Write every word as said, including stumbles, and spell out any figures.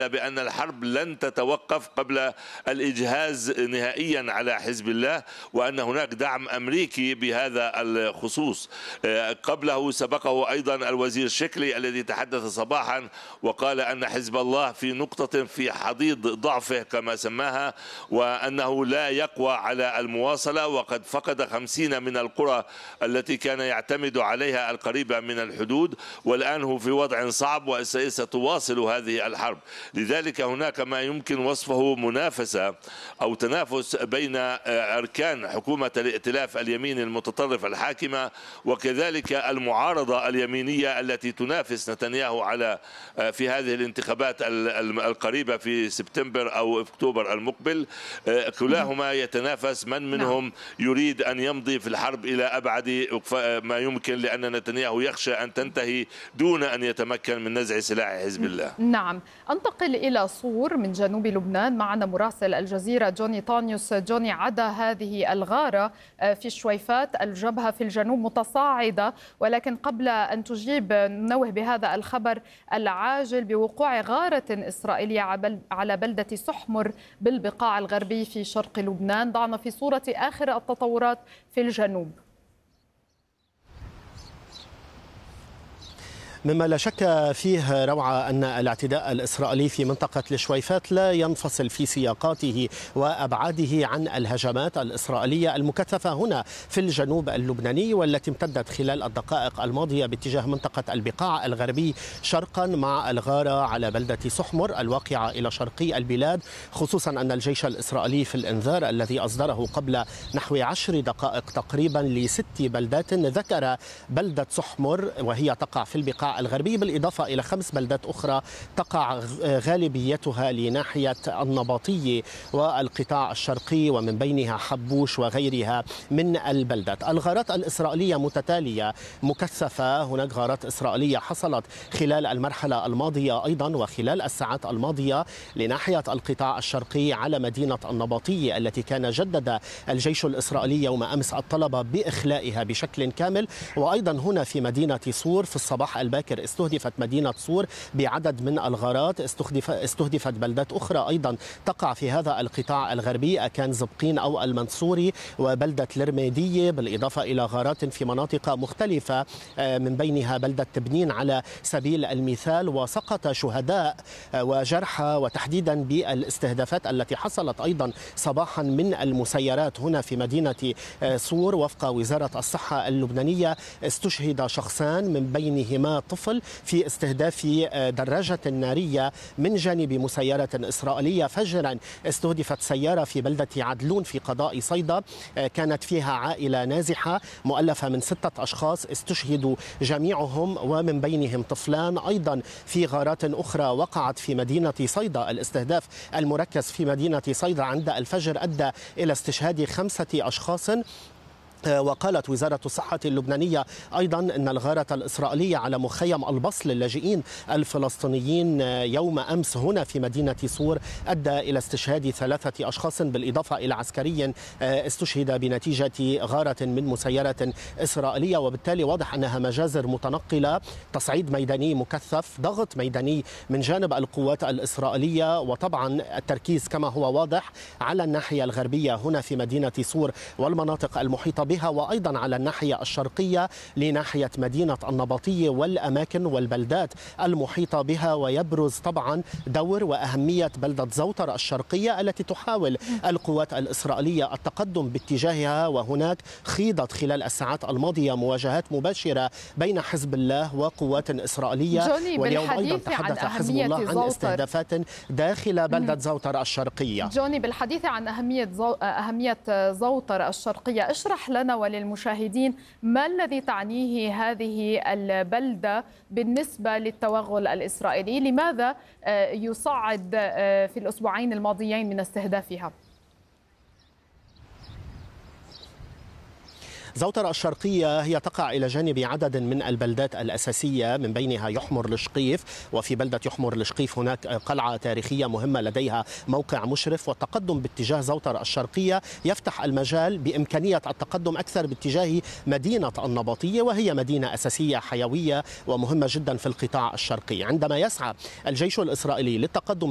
بأن الحرب لن تتوقف قبل الإجهاز نهائيا على حزب الله، وأن هناك دعم أمريكي بهذا الخصوص. قبله سبقه أيضا الوزير شكلي الذي تحدث صباحا وقال أن حزب الله في نقطة في حضيض ضعفه كما سماها، وأنه لا يقوى على المواصلة، وقد فقد خمسين من القرى التي كان يعتمد عليها القريبة من الحدود، والآن هو في وضع صعب وستواصل هذه الحرب. لذلك هناك ما يمكن وصفه منافسة أو تنافس بين أركان حكومة الائتلاف اليميني المتطرف الحاكمة وكذلك المعارضة اليمينية التي تنافس نتنياهو على في هذه الانتخابات القريبة في سبتمبر أو أكتوبر المقبل. كلاهما يتنافس من منهم يريد أن يمضي في الحرب إلى أبعد ما يمكن، لأن نتنياهو يخشى أن تنتهي دون أن يتمكن من نزع سلاح حزب الله. نعم، أنتقل إلى صور من جنوب لبنان. معنا مراسل الجزيرة جوني طانيوس. جوني، عدا هذه الغارة في شويفات الجبهة في الجنوب متصاعدة، ولكن قبل أن تجيب ننوه بهذا الخبر العاجل بوقوع غارة إسرائيلية على بلدة سحمر بالبقاع الغربي في شرق لبنان. ضعنا في صورة آخر التطورات في الجنوب. مما لا شك فيه روعة أن الاعتداء الإسرائيلي في منطقة الشويفات لا ينفصل في سياقاته وأبعاده عن الهجمات الإسرائيلية المكثفة هنا في الجنوب اللبناني، والتي امتدت خلال الدقائق الماضية باتجاه منطقة البقاع الغربي شرقا مع الغارة على بلدة سحمر الواقعة إلى شرقي البلاد، خصوصا أن الجيش الإسرائيلي في الإنذار الذي أصدره قبل نحو عشر دقائق تقريبا لست بلدات ذكر بلدة سحمر وهي تقع في البقاع الغربي، بالإضافة إلى خمس بلدات أخرى تقع غالبيتها لناحية النباطية والقطاع الشرقي، ومن بينها حبوش وغيرها من البلدات. الغارات الإسرائيلية متتالية مكثفة. هناك غارات إسرائيلية حصلت خلال المرحلة الماضية أيضا وخلال الساعات الماضية لناحية القطاع الشرقي على مدينة النباطية التي كان جدد الجيش الإسرائيلي يوم أمس الطلب بإخلائها بشكل كامل. وأيضا هنا في مدينة صور في الصباح الباكر استهدفت مدينة صور بعدد من الغارات، استهدف استهدفت بلدات أخرى أيضا تقع في هذا القطاع الغربي، أكان زبقين أو المنصوري وبلدة الرميدية، بالإضافة إلى غارات في مناطق مختلفة من بينها بلدة تبنين على سبيل المثال. وسقط شهداء وجرحى وتحديدا بالاستهدافات التي حصلت أيضا صباحا من المسيرات هنا في مدينة صور. وفق وزارة الصحة اللبنانية استشهد شخصان من بينهما طفل في استهداف دراجة نارية من جانب مسيرة إسرائيلية. فجرا استهدفت سيارة في بلدة عدلون في قضاء صيدا، كانت فيها عائلة نازحة مؤلفة من ستة أشخاص استشهدوا جميعهم ومن بينهم طفلان. أيضا في غارات أخرى وقعت في مدينة صيدا، الاستهداف المركز في مدينة صيدا عند الفجر أدى إلى استشهاد خمسة أشخاص. وقالت وزارة الصحة اللبنانية أيضا أن الغارة الإسرائيلية على مخيم البصل للاجئين الفلسطينيين يوم أمس هنا في مدينة صور أدى إلى استشهاد ثلاثة أشخاص، بالإضافة إلى عسكري استشهد بنتيجة غارة من مسيرة إسرائيلية. وبالتالي واضح أنها مجازر متنقلة، تصعيد ميداني مكثف، ضغط ميداني من جانب القوات الإسرائيلية، وطبعا التركيز كما هو واضح على الناحية الغربية هنا في مدينة صور والمناطق المحيطة بها، وأيضا على الناحية الشرقية لناحية مدينة النباطية والأماكن والبلدات المحيطة بها. ويبرز طبعا دور وأهمية بلدة زوطر الشرقية التي تحاول القوات الإسرائيلية التقدم باتجاهها، وهناك خيضت خلال الساعات الماضية مواجهات مباشرة بين حزب الله وقوات إسرائيلية. واليوم أيضا تحدث حزب الله عن زوطر. استهدافات داخل بلدة زوطر الشرقية. جوني، بالحديث عن أهمية زو... أهمية زوطر الشرقية، اشرح لنا وللمشاهدين ما الذي تعنيه هذه البلدة بالنسبة للتوغل الإسرائيلي؟ لماذا يصعد في الأسبوعين الماضيين من استهدافها؟ زوطر الشرقية هي تقع إلى جانب عدد من البلدات الأساسية من بينها يحمر الشقيف، وفي بلدة يحمر الشقيف هناك قلعة تاريخية مهمة لديها موقع مشرف. والتقدم باتجاه زوطر الشرقية يفتح المجال بإمكانية التقدم أكثر باتجاه مدينة النباطية، وهي مدينة أساسية حيوية ومهمة جدا في القطاع الشرقي. عندما يسعى الجيش الإسرائيلي للتقدم